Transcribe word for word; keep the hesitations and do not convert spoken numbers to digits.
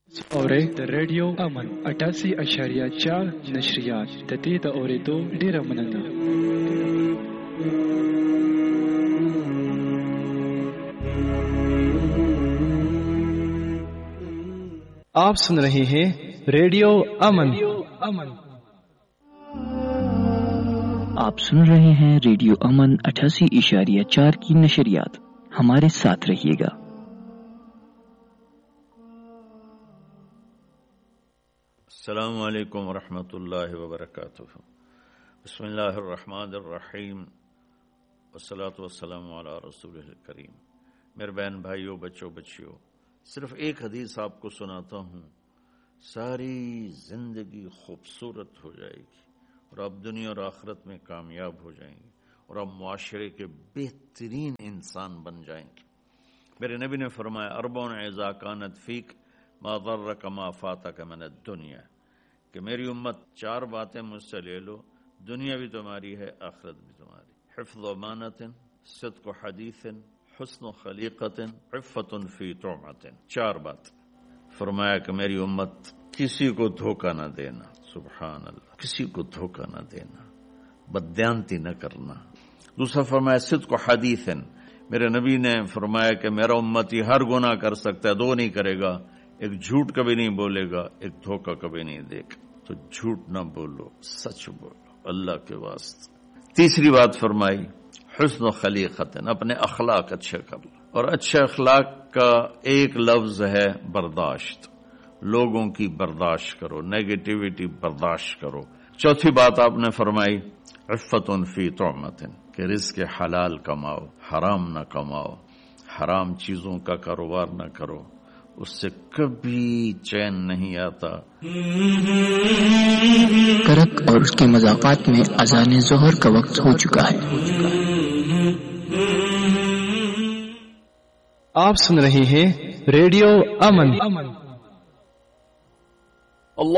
اور د ریډیو امن اٹاسی اشاریه چار نشریات د دې د اورېدو ډیره مننه. آپ سن رہے ہیں ریڈیو امن. آپ سن رہے ہیں ریڈیو امن اٹھاسی اشاریہ چار کی نشریات. ہمارے ساتھ رہیے گا. السلام علیکم ورحمۃ اللہ وبرکاتہ. بسم اللہ الرحمن الرحیم والصلاة والسلام علی رسول الکریم. میرے بہن بھائیوں، بچوں بچیوں، صرف ایک حدیث آپ کو سناتا ہوں، ساری زندگی خوبصورت ہو جائے گی اور آپ دنیا اور آخرت میں کامیاب ہو جائیں گے اور آپ معاشرے کے بہترین انسان بن جائیں گے. میرے نبی نے فرمایا اربعون اذا کانت فیک ما ضرک ما فاتک من الدنیا، کہ میری امت چار باتیں مجھ سے لے لو، دنیا بھی تمہاری ہے، آخرت بھی تمہاری. حفظ امانت، صدق حدیث، حسن خلیقت، عفت فی طعمت. چار بات فرمایا کہ میری امت کسی کو دھوکہ نہ دینا، سبحان اللہ، کسی کو دھوکہ نہ دینا، بددیانتی نہ کرنا. دوسرا فرمایا صدق حدیث، میرے نبی نے فرمایا کہ میرا امتی ہر گناہ کر سکتا ہے، دو نہیں کرے گا، ایک جھوٹ کبھی نہیں بولے گا، ایک دھوکہ کبھی نہیں دے گا. تو جھوٹ نہ بولو، سچ بولو اللہ کے واسطے. تیسری بات فرمائی حسن خلیقت، اپنے اخلاق اچھے کر لو، اور اچھے اخلاق کا ایک لفظ ہے برداشت. لوگوں کی برداشت کرو، نیگیٹیوٹی برداشت کرو. چوتھی بات آپ نے فرمائی عفت فی طعمت، کہ رزق حلال کماؤ، حرام نہ کماؤ، حرام چیزوں کا کاروبار نہ کرو، اس سے کبھی چین نہیں آتا. کرک اور اس کے مذاقات میں اذان ظہر کا وقت ہو چکا ہے. آپ سن رہے ہیں ریڈیو امن.